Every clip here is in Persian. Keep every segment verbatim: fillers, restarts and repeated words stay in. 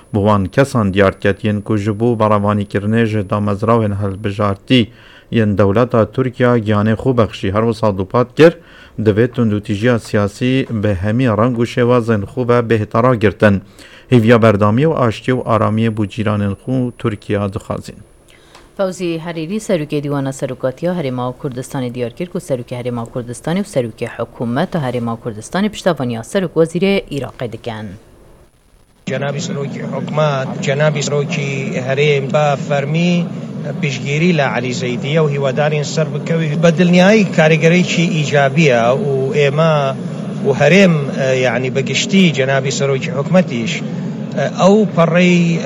بوان کسان دیارکتین که جبو براوانی کرنه جدا مزراوین هلبجارتی ین دولتا ترکیا گیانه خوب بخشی هر و صادوپات گر دوید تندوتیجی سیاسی به همی رنگ و شوازن خوبه بهترا گرتن هیویا بردامی و آشتی و آرامی بو جیران خو ترکیا دخوازین. فوزی حریری سروکی دیوان سروکاتیا هرما کردستان دیارکرد و سروکی هرما کردستان و سروکی حکومت هرما کردستان پشتوانیا سروک وزیر عراق دکن. جناب سروکی حکومت جناب سروکی هرم با فرمی پیشگیری لعلی زیدیه و هیوادارین سر بکوی بدلنیای کارگری چی ایجابیه و اما و هرم يعني بقشتي جناب سروکی حکومتیش او پری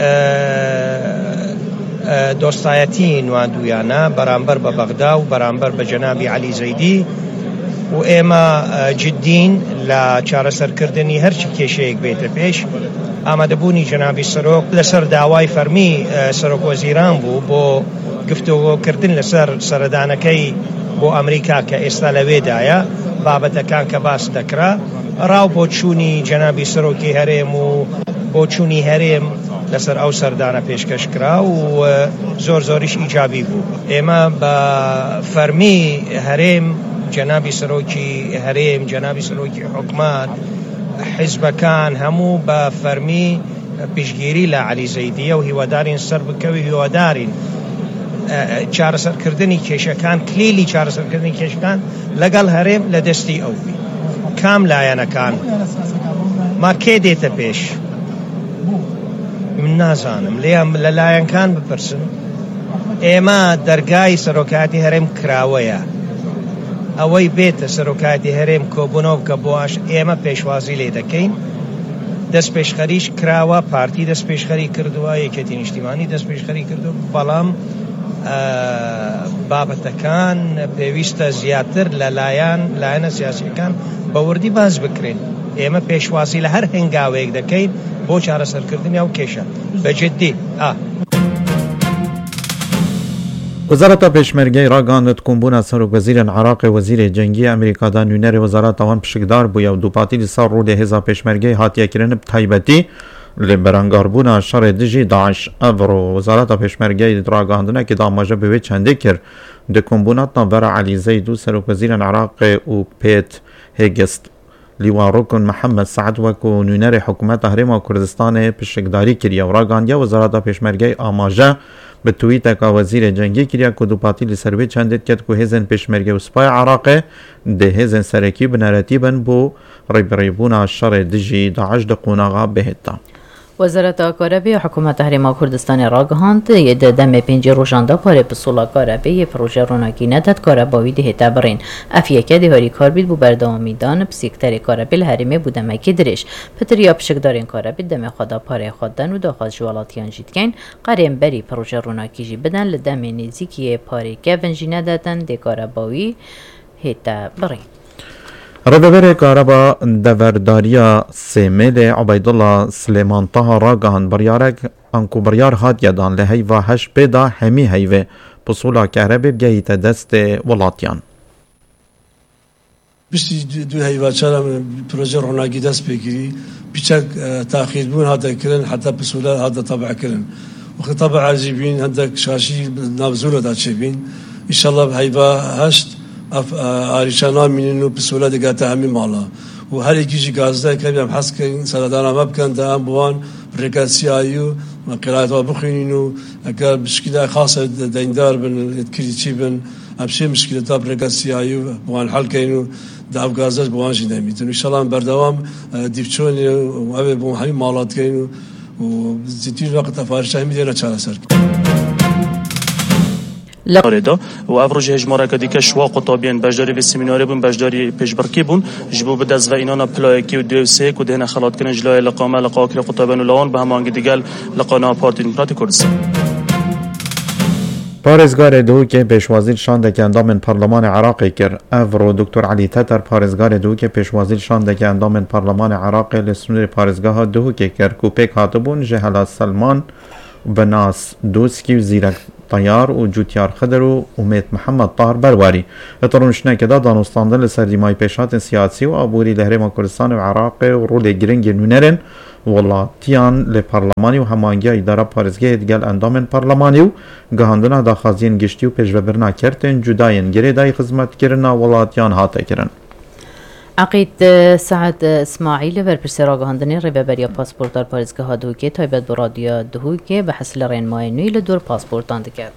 دوستایەتی نواندویانە بەرامبەر بە بەغدا و بەرامبەر بە جەنابی عەلی زەیدی و ئێمە جددین لە چارەسەرکردنی هەرچی کێشەیەک بێتە پێش ئامادەبوونی جەنابی سەرۆک لەسەر داوای فەرمی سەرۆک وەزیران بوو بۆ گفتوگۆکردن لەسەر سەردانەکەی بۆ ئەمریکا کە ئێستا لەوێدایە بابەتەکان کە باس دەکرا ڕاو بۆ چوونی جەنابی سەرۆکی هەرێم و بۆ چوونی هەرێم لەسەر ئەو سەردانە پێشکەشکرا و زۆر زۆریش ئیجابی بوو. ئێمە بە فەرمی هەرێم جەنابی سەرۆکی هەرێم جەنابی سەرۆکی حکومات حیزبەکان هەموو بە فەرمی پیشگیری لە عەلی زەیدیە و هیوادارین سەر بکەوی هیوادارین چارەسەرکردنی کێشەکان کلیلی چارەسەرکردنی کێشەکان لەگەڵ هەرێم لە دەستی ئەو بی. کام لایەنەکان ما کێ دێتە پێش؟ من نازانم لێم لەلایەنکان بپرسن. ئێمە دەرگای سەرۆکاتی هەرێم کراوەیە ئەوەی بێتە سەرۆکاتی هەرێم کۆبوونەوە بکە بۆش ئێمە پێشوازی لێ دەکەین. دەست پێشخەریش کراوە پارتی دەست پێشخەری کردووە یەکێتی نیشتیمانی دەست پێشخەری کردو بەڵام بابەتەکان پێویستە زیاتر لەلایەن لایەنە سیاسیەکان بەوردی باز بکرێن. ئێمە پێشوازی لە هەر هەنگاوەیەک دەکەین بۆ چارەسەرکردنی ئەو کێشە بەجددی. وزارت پێشمەرگەی ڕاگەاند کۆمبوونا سەرۆکوەزیرên عێراق وەزیرê cengî ئەمریکادا نوێنەرê wezareta wan pişikdar bûye û dupatî li sar Rûdê hêza pêşmergeyê hatiye kirin bi taybetî li berengarbûna şerê dijî Daeş. Ev ro wezareta pêşmergeyê ragihandinekê damaje bi wê çendê kir di kombûna navbera Elî Zeyd û Serokvezîrên Iraqê û Pêt Hegist. Lîwan Rukn Mihemed Saed wekû nûnerê hikûmeta Herêma Kurdistanê pişikdarî kiriye û ragihandiye wezareta pêşmergeyê amaje bi tweeteka wezîrê cengî kiriye ku dupatî li ser wê çendê ket ku hêzên pêşmerge û Spaya Iraqê dê hêzên serekî bi neretî bin bû rêbirêbûna şerê dijî Daeş di qonaxa bihêta. وزارت کاربی حکومت هرما کردستان راگهاند ید دم پنج روزانده پاره پسولا کاربی پروژه روناکی نداد کارباوی ده تبرین افیه که دهاری کار بید بو بردامی دان پسیکتر کاربی الهرمه بودم کی درش پتریا پشکدارین کاربی دم خدا پاره خودن و داخل جوالاتیان جیتکن قریم بری پروژه روناکی جی بدن لدم نزیکی پاره که ونجی ندادن ده کارباوی هتا برین. ردبر کاربا دورداریا سیمل عبیدالله سلیمان طه راگهان بریارک انکو بریار هات یدان لحی و هش پیدا همی هیوه پسولا کهربی بگیت دست ولاتیان. بشتی دو هیوه چرا پروژه روناکی دست بگیری بیچک تأخیر بون هاتا کرن حتی پسولا هاتا طبع کرن وقتی طبع عجیبین هندک شاشی نابزوله دا چه بین انشالله هیوه هشت آریشانا مینو پسوله دیگه تهمی مالا و هر یکیشی گازده که بیم حس کن سردانا مبکن تا هم بوان برکاسی آیو قرائت و بخوینینو اگر مشکل خاصه دیندار بن اتکری چی بن همشه مشکلات برکاسی آیو بوان حل کنو دعو گازده بوان جنده میتون انشالله بردوام دیفچونی و اوه بوان همین مالات کنو و زیتین وقت افارش همی دیره چاره سر لاردا و افروج هجمارا کدی که شوا قطابین بجداری به سمیناری بون بجداری پیشبرکی بون جبو بدز و اینانا پلایکی و دو سه که دهنه خلات کنن جلای لقامه لقاکل قطابین و لوان به همانگی دیگل لقانا پارتی دموکراتی کردستان. پارێزگارê Duhokê pêşwazî şandeke endamên Parlemanê Iraqê kir. Ev ro Doktor Elî Teter parêzgarê Duhokê pêşwazî şandeke endamên Parlemanê Iraqê li Sunûrê parêzgeha Duhokê kir ku pêk hatibûn ji Hela Selman bi nas Doskî û Zîrek طیار و جوتیار خضر و امید محمد طاهر برواری اترونشنه که دا دانستاندن لسر دیمای پیشات سیاسی و آبوری لهرما کردستان و عراق و رول گرنگ نونرن ولاتیان لپارلمانی و همانگی اداره پارزگاه دیگل اندام پارلمانی و گهاندنا داخازین گشتی و پیشوبرنا کرتن جداین گره دای خدمت کرنا ولاتیان هاته کرن. عقید سعد اسماعیل ورپرسی راگهاندنی ریببریا پاسپورتار پارزگاه دهوکی تایبت برادیا دهوکی به حصل رینمای نوی لدور پاسپورتان دکرد.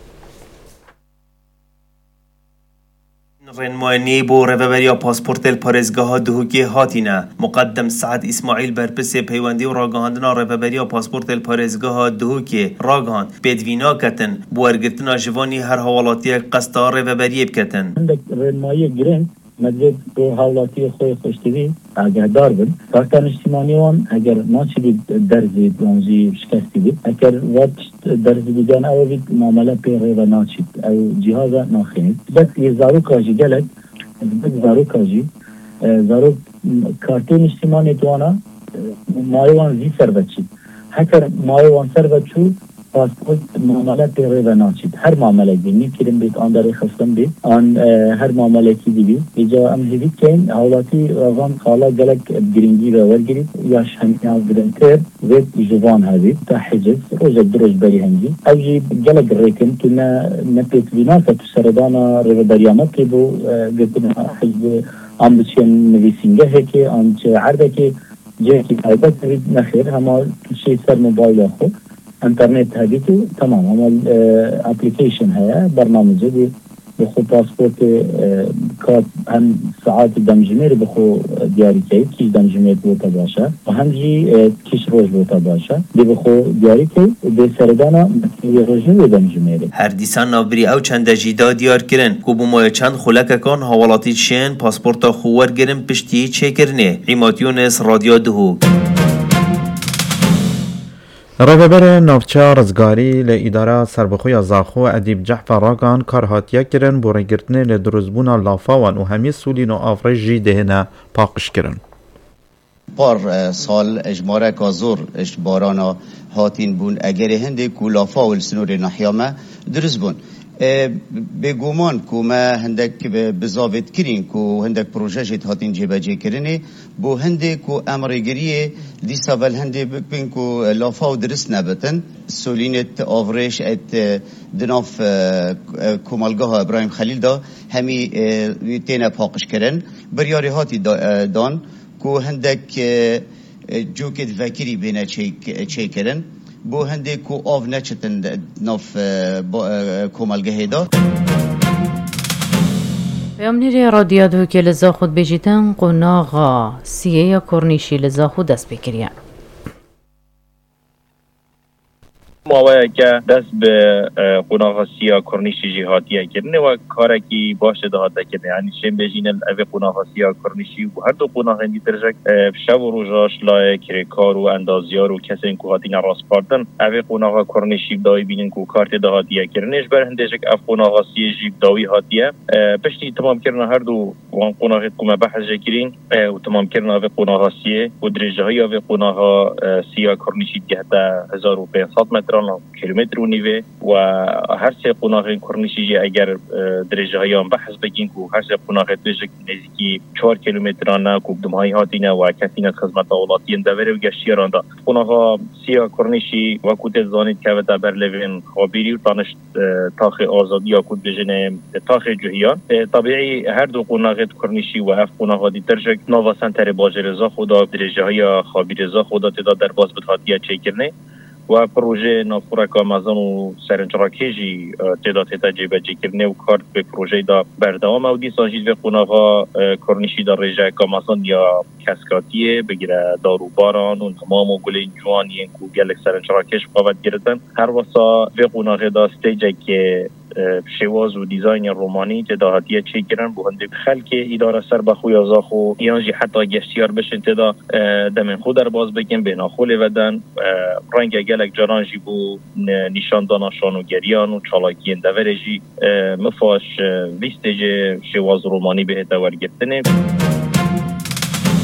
رنمایانی بو ریببریا پاسپورت پارزگاه دهوکی هاتینه مقدم سعد اسماعیل برپرسی پیوندی و راگهاندنا ریببریا پاسپورت پارزگاه دهوکی راگهاند بدوینا کتن بو ارگرتنا جوانی هر حوالاتی قصد ریببری بکتن. عندك رنمایی گرنگ مدرد رو حوالاتی خوی خوشتوی اگر دار بند کارتان اجتماعیان اگر ناچی بید درزی دانزی شکستی بید اگر وقت درزی بیدان او بید معامله پیغه و ناچید او جهازا ناخینید بس یه زارو کاجی گلک بس زارو کاجی زارو کارتون اجتماعی دوانا مایوان زی سر بچید هکر مایوان سر بچو پاسپورت معامله پیغه و ناچید هر معامله بینی کریم بید آن داری خستم بید آن هر معامله کی بید ایجا امزیدید که حوالاتی رازان خالا گلک گرینگی و ورگرید یاش همیان گرنتر و جوان هاید تا حجز روز دروج بری هنگی اوجی گلک ریکن تو نپیت بینا که تو سردانا رو بریامت که بو گفتن حجز آن بچین نویسینگه هکی آن چه عرده که جایی که تایبت بید نخیر همه شیء سر موبایل خود انترنت هدیتو تمام عمل اپلیکیشن هيا برنامج دي بخو باسبورت كارت هم ساعات دمجمير بخو دياري كي كيش دمجمير بوتا باشا وهمجي كيش روج بوتا باشا دي بخو دياري كي دي سردانا روجي دمجمير هر دیسان نابری او چند جیدا دیار کرن کو بو مای چند خلک کان حوالاتی شین پاسپورت خوور گرم پشتی چه کرنه عمادیونس رادیو دهو ریببر نافچه رزگاری لإداره سربخوی زاخو ادیب جعفر راگان کار هاتیه کرن بو رگرتنه لدروزبونا لافاوان و همی سولین و آفرجی دهنه پاقش کرن. پار سال اجماره کازور اجبارانا هاتین بون اگر هنده کو لافا و السنور نحیامه درز بون. به گمان که ما هندک بزاوت کرین که هندک پروژه هاتین جبه جه کرنه بو هنده که امرگریه دیسا ول هنده بکن که لافا و درست نبتن سولینت آورش ات دناف کمالگاه ابراهیم خلیل دا همی تینه پاقش کرن بریاری هاتی دان که هندک جوکت وکری بینه چه کرن بو هنده کو آف نچتن ناف کمالگه دا بیامنیری رادیو دو که لزا خود بجیتن قناغا سیه یا کرنیشی لزا خود دست بکریم ماوی که دست به قناغ سیا کرنیشی جهاتیه کرنه و کارکی باشه دهاته کرنه یعنی شم بجینن اوی قناغ سیا کرنیشی و هر دو قناغ اندی ترجک شب و روژاش لای کرکار و اندازیار و کسی این که هاتین راست پاردن اوی قناغ کرنیشی دایی بینن که کارت دهاتیه کرنهش بر هندشک اف قناغ سیا جیب داوی هاتیه پشتی تمام کرنه هر دو وان قناغت کم بحث جکرین و تمام کرنه اوی قناغ سیا و درجه های اوی قناغ سیا کرنیشی گهتا هزار و پانصد متر کیلومتر و نیوه و هر سه قناغ کرنیشی اگر درجه های آن بحث بگین که هر سه قناغ درجه نزدیکی چهار کیلومترانه که دمهای هاتینه و کسین خدمت اولاتی اندوره و گشتیران دا قناغ سیا کرنیشی و کود زانید که ودا برلوین خابیری و تانش تاخ آزادی یا کود بجنه تاخ جهیان طبیعی هر دو قناغ کرنیشی و اف قناغ دی درجه نوا سنتر باج رضا خدا درجه های خابی رضا خدا تدا در باز بتهاتیه چه کرنه و پروژه نافورک آمازون و سرنجراکیجی تعداد تجربه کرنه و کارت به پروژه دا بردوام او دیسان جید به قناغا کرنیشی دا رژه آمازون یا کسکاتیه بگیره دارو باران و نمام و گلین جوانی که گلک سرنجراکیش قوت گرفتن هر واسا به قناغ دا ستیجه که شواز و دیزاین رومانی تداهاتیه چه گرن بو هنده خلک اداره سر بخوی ازاخو یانجی حتی گشتیار بشن تدا دمن خود در باز بگن بنا خوله ودن رنگ گلک جرانجی بو نشان دانشان و گریان و چالاکی اندورجی مفاش ویستج شواز رومانی به اتوار گرفتنه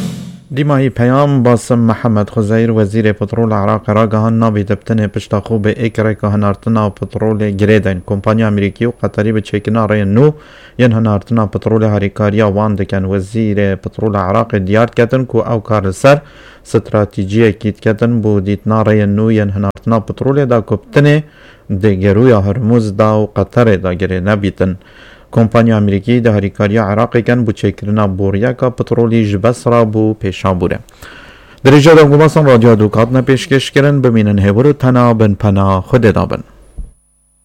دیماهی پیام باسم محمد خزایر وزیر پترول عراق را گهان نابی دبتن پشتاخو به اکره که هنارتنا پترول گریدن کمپانی امریکی و قطری به چکنا رای نو ین هنارتنا پترول هریکاریا وان دکن وزیر پترول عراق دیار کتن کو او کار سر استراتیجی کیت کتن بو دیتنا رای نو ین هنارتنا پترول دا کبتن دگروی هرموز دا و قطر دا گره نبیتن کمپانی امریکی ده هریکاری عراق کن بو چکرنا بوریا کا پترولی جبس را بو پیشا بوره در ایجاد گماسان رادیو دوکات نپیشکش کرن بمینن هبرو تنا بن پنا خود دابن